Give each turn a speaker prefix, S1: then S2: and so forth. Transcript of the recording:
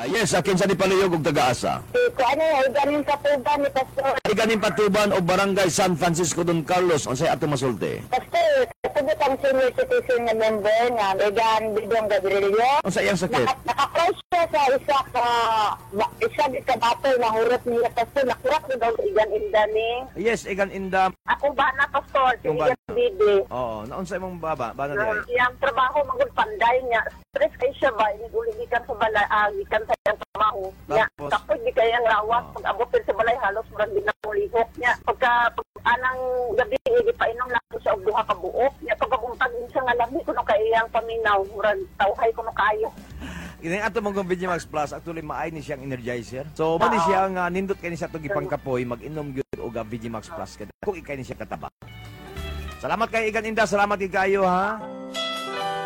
S1: Yes, akin sa Nipaluyog ug taga-asa.
S2: Kung ano yung ganin sa tuban ni Pastor.
S1: Iganing Patuban o Barangay San Francisco Don Carlos, unsay ato masulti?
S2: Pastor, sabi kang senior citizen na member nga, Megan Bidong Gabrielio.
S1: Unsay iyang sakit?
S2: Naka-close siya sa isa ka bato na hurot niya, Pastor. Nakurat ko daw sa igan-inda ni.
S1: Yes, igan inda.
S2: Ako ba na, Pastor? Si
S1: Yung ba-
S2: Igan Bidi.
S1: Oo, naunsay mong baba, bana di.
S2: Yung trabaho magulpanday niya. Stress kayo siya ba? Inuligikan sa balay, gikan sa iyang trabaho.
S1: Tapos?
S2: Tapos di kayang lawas. Pag abutin sa balay, halos marang ginamulihok niya. Pagka anang gabi, di pa inom lang siya og duha ka buok. Niya pagkakuntag siya nga labi ko no kayang paminaw. Murag tawhay ko no kayo.
S1: Ini ato mong Vigimax Plus, actually maay ni siyang energizer. So, mo ni siya nga nindot kay ni siya to gipangkapoy, mag-inom gyud og Vigimax Plus kada. Kung ikay ni siya kataba. Salamat kay Igan Inda, salamat kay kayo ha.